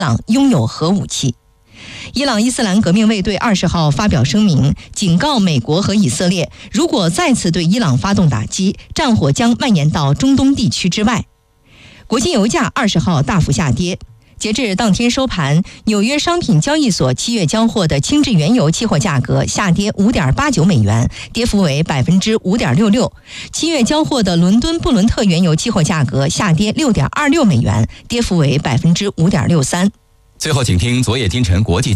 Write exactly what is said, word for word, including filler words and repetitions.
朗拥有核武器。伊朗伊斯兰革命卫队二十号发表声明，警告美国和以色列，如果再次对伊朗发动打击，战火将蔓延到中东地区之外。国际油价二十号大幅下跌。截至当天收盘，纽约商品交易所七月交货的轻质原油期货价格下跌 五点八九美元，跌幅为 百分之五点六六。七月交货的伦敦布伦特原油期货价格下跌 六点二六美元，跌幅为 百分之五点六三。 最后，请听昨夜今晨国际